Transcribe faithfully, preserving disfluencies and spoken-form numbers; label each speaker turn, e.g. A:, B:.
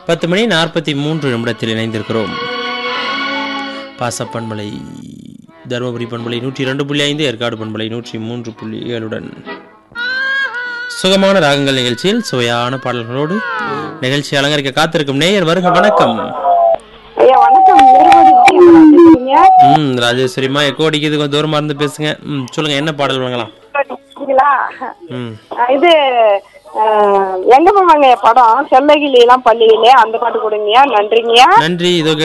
A: பத்து மணி நாற்பத்தி மூன்று நிமிடத்தில் இணைந்திருக்கிறோம். பாசப்பண்பலை தருமபுரி பண்பலை நூற்றி இரண்டு புள்ளி ஐந்து, ஏற்காடு பண்பலை நூற்றி மூன்று புள்ளி ஏழுடன் சுகமான ராகங்கள் நிகழ்ச்சியில் சுவையான பாடல்களோடு நிகழ்ச்சி அலங்கரிக்க காத்திருக்கும் நேயர் வருக. வணக்கம். ம் ராஜேஸ்வரிமா, எக்கோ அடிக்குது, கொஞ்சம் தூரமா இருந்து பேசுங்க. ம் சொல்லுங்க, என்ன பாடல் வாங்கலாம்?
B: ம் இது எங்க போவாங்க படம் செல்லகிளி எல்லாம் பள்ளியிலே அந்த பாட்டு கொடுங்கயா. நன்றிங்கயா.
A: நன்றி. இதோ